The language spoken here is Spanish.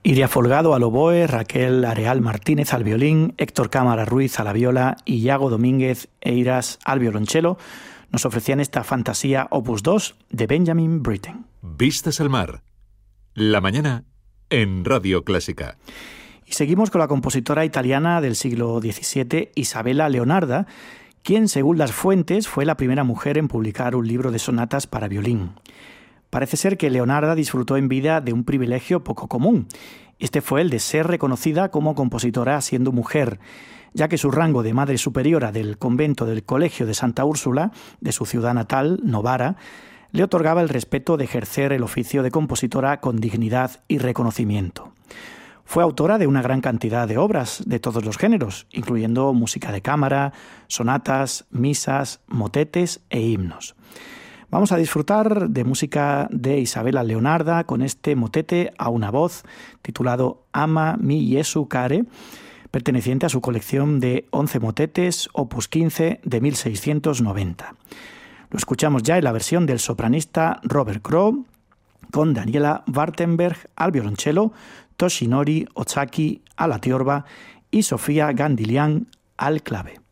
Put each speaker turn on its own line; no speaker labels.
Iria Folgado al oboe, Raquel Areal Martínez al violín, Héctor Cámara Ruiz a la viola y Iago Domínguez Eiras al violonchelo nos ofrecían esta fantasía Opus 2 de Benjamin Britten.
Vistas al mar. La mañana en Radio Clásica.
Y seguimos con la compositora italiana del siglo XVII, Isabella Leonarda, quien, según las fuentes, fue la primera mujer en publicar un libro de sonatas para violín. Parece ser que Leonarda disfrutó en vida de un privilegio poco común. Este fue el de ser reconocida como compositora siendo mujer, ya que su rango de madre superiora del convento del Colegio de Santa Úrsula, de su ciudad natal, Novara, le otorgaba el respeto de ejercer el oficio de compositora con dignidad y reconocimiento. Fue autora de una gran cantidad de obras de todos los géneros, incluyendo música de cámara, sonatas, misas, motetes e himnos. Vamos a disfrutar de música de Isabella Leonarda con este motete a una voz titulado Ama mi Jesu care, perteneciente a su colección de 11 motetes, opus 15 de 1690. Lo escuchamos ya en la versión del sopranista Robert Crow, con Daniela Wartenberg al violonchelo, Toshinori Ozaki a la tiorba y Sofía Gandilian al clave.